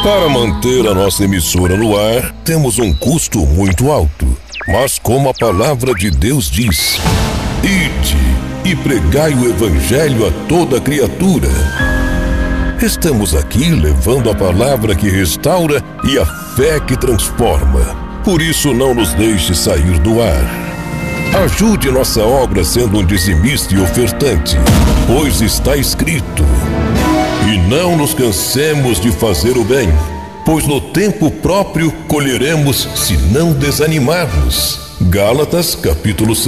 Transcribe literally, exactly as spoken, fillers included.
Para manter a nossa emissora no ar, temos um custo muito alto. Mas como a palavra de Deus diz: ide e pregai o evangelho a toda criatura. Estamos aqui levando a palavra que restaura e a fé que transforma. Por isso não nos deixe sair do ar. Ajude nossa obra sendo um dizimista e ofertante, pois está escrito: e não nos cansemos de fazer o bem, pois no tempo próprio colheremos se não desanimarmos. Gálatas, capítulo